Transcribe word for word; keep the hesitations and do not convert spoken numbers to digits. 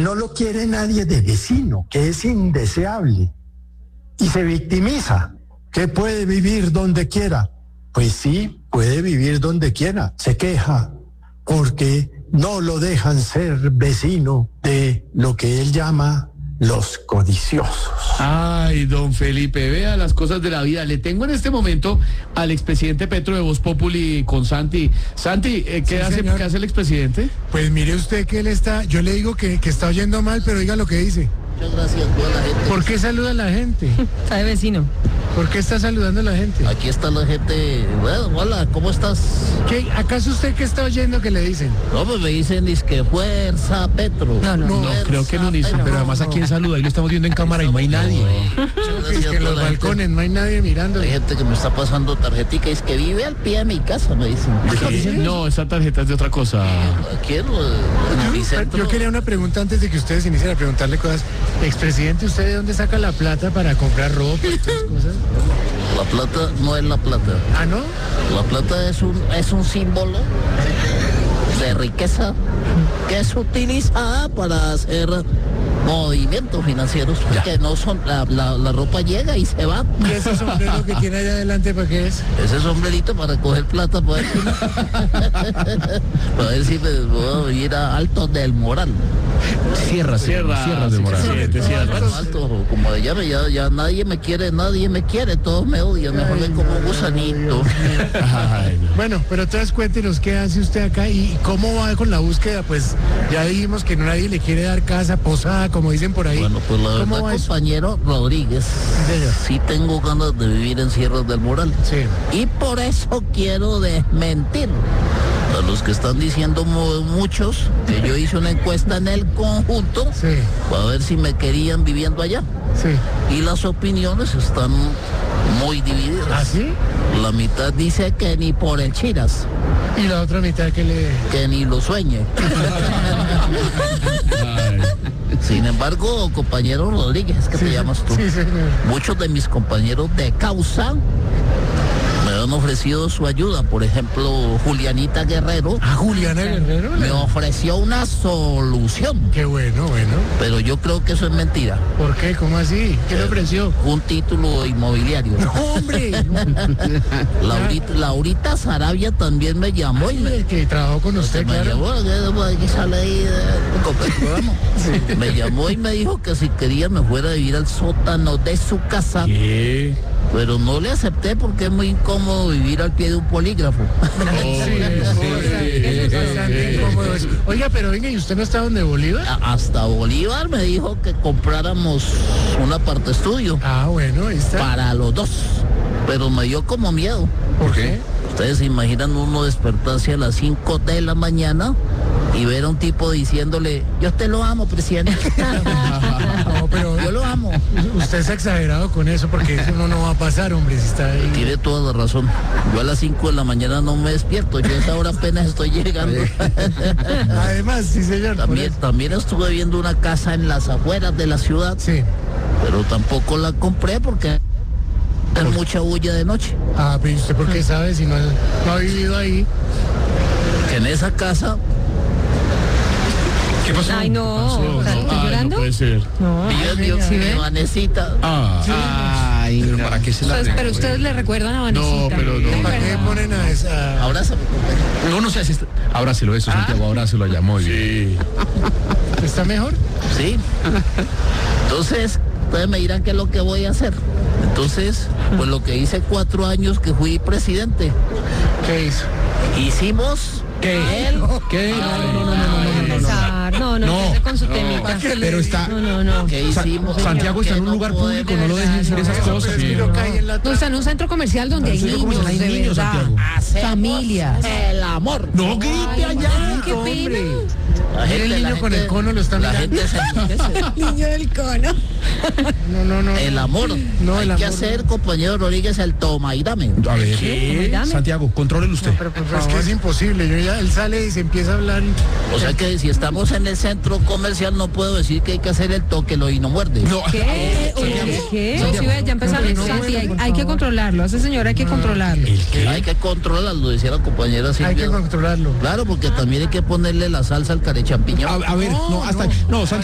no lo quiere nadie de vecino, que es indeseable. Y se victimiza, que puede vivir donde quiera. Pues sí, puede vivir donde quiera. Se queja porque no lo dejan ser vecino de lo que él llama los codiciosos. Ay, don Felipe, vea las cosas de la vida. Le tengo en este momento al expresidente Petro de Voz Populi con Santi. Santi, eh, ¿qué, Sí, hace, señor. ¿qué hace el expresidente? Pues mire usted que él está, yo le digo que, que está oyendo mal, pero oiga lo que dice. Muchas gracias a toda la gente. ¿Por qué saluda a la gente? Está de vecino. ¿Por qué está saludando a la gente? Aquí está la gente. Bueno, hola, ¿cómo estás? ¿Qué, ¿Acaso usted qué está oyendo que le dicen? No, pues me dicen, es que fuerza Petro. No, no, No, Fuerza, creo que no dicen, Petro. pero además ¿A quién saluda? Ahí lo estamos viendo en cámara y no hay nadie. Muchas Es gracias que a en toda los la gente. balcones no hay nadie mirando. Hay gente que me está pasando tarjetica y es que vive al pie de mi casa, me dicen. ¿Qué? No, esa tarjeta es de otra cosa. Aquí en, en mi centro. Yo quería una pregunta antes de que ustedes inicien a preguntarle cosas. Expresidente, ¿usted de dónde saca la plata para comprar ropa y todas esas cosas? La plata no es la plata. ¿Ah, no? La plata es un, es un símbolo de riqueza que es utilizada para hacer movimientos financieros que no son, la, la, la ropa llega y se va. ¿Y ese sombrero que tiene allá adelante para qué es? Ese sombrerito para coger plata para ver si, para ver si me puedo ir a Alto del Moral. Cierra, Cierra, cierra de moral. expresidente, cierra. Bueno, alto, como de llave, ya, ya nadie me quiere, nadie me quiere, todos me odian, mejor ven como un gusanito. Ay, no. Bueno, pero entonces cuéntenos qué hace usted acá y cómo va con la búsqueda. Pues ya dijimos que nadie le quiere dar casa, posada, como dicen por ahí. Bueno, pues la ¿Cómo verdad, va eso? compañero Rodríguez, señor. sí tengo ganas de vivir en Sierras del Moral. Sí. Y por eso quiero desmentir a los que están diciendo mu- muchos que yo hice una encuesta en el conjunto Sí, para ver si me querían viviendo allá. sí. Y las opiniones están muy divididas. ¿Ah, sí? La mitad dice que ni por el Chiras, Y la otra mitad que le... que ni lo sueñe. Ay. Sin embargo, compañero Rodríguez, que Sí, te llamas tú, Sí, señor. muchos de mis compañeros de causa me han ofrecido su ayuda. Por ejemplo, Julianita Guerrero Ah, Juliana Guerrero. me ofreció una solución, Qué bueno, bueno. pero yo creo que eso es mentira. ¿Por qué? ¿Cómo así? ¿Qué le ofreció? Un título inmobiliario. ¡Hombre! Laurita, Laurita Sarabia también me llamó y me, El que trabajó con usted, me claro. llamó, que- que sale ahí de- con el programa. Me llamó y me dijo que si quería me fuera a vivir al sótano de su casa, ¿Qué? pero no le acepté porque es muy incómodo vivir al pie de un polígrafo. Sí, es bastante incómodo eso. Oiga, pero venga, ¿y usted no está donde Bolívar? A- Hasta Bolívar me dijo que compráramos una parte estudio Ah, bueno, ahí está. para los dos, pero me dio como miedo. ¿Por qué? Ustedes se imaginan uno despertarse a las cinco de la mañana y ver a un tipo diciéndole, yo te lo amo, presidente. No, pero Yo lo amo. usted es exagerado con eso porque eso no, no va a pasar, hombre, si está ahí. Tiene toda la razón. Yo a las cinco de la mañana no me despierto. Yo a esa hora apenas estoy llegando. Además, sí, señor. por También, eso. también estuve viendo una casa en las afueras de la ciudad, Sí. pero tampoco la compré porque es mucha bulla de noche. Ah, pero ¿y usted por qué sabe si no, no ha vivido ahí? Que en esa casa ¿Qué pasó? Ay, no. No, ¿Estás no, ay, llorando? no puede ser. No. vive mi, ¿sí mi ve? Vanesita. Ah, Ay, pero ¿para qué se la Pues, pero ustedes le recuerdan a Vanesita. No, pero no. ¿De ¿Para qué verdad? ponen a esa? Abrázame, compañero. No, no sé, si está... Abrácelo eso, Santiago, abrácelo allá, muy bien. Sí. ¿Está mejor? Sí. Entonces, ustedes me dirán qué es lo que voy a hacer. Entonces, pues lo que hice cuatro años que fui presidente. ¿Qué hizo? Hicimos ¿Qué? el ¿Qué? No, no, no, no, no, no, no, no, no. Empezar. No, no, No. empiece con su temita. Pero está... No, no, no. que Sa- hicimos. Santiago está en un que no lugar podemos- público, no lo dejen decir esas Pero cosas. es que no cae en la No, está en un centro comercial donde hay Un centro niños, comercial, hay de niños, verdad. Santiago. Hacemos Familias. el amor. No grite allá. Ay, qué hombre. pena. La Mira, el la niño con el cono lo está La mirando. gente se enloquece. Niño del cono. No, no, no. El amor. No, Hay el que amor. hacer, compañero Rodríguez, el toma y dame. A ver, ¿Qué? Dame. Santiago, contrólelo usted. Pero, pero es que es imposible. Yo ya, él sale y se empieza a hablar. y- O sea que si estamos en el centro comercial no puedo decir que hay que hacer el toquelo y no muerde. No, ¿Qué? Oye, ¿qué? No, sí, ve, ya empezaron. No, no, Santi, bueno, hay, por hay que favor. controlarlo. A ese señor hay que controlarlo. ¿el qué? Hay que controlarlo, decía la compañera Silvia. Hay que controlarlo. Claro, porque también hay que ponerle la salsa al care champiñón. A, a ver, no, hasta... No, Santiago.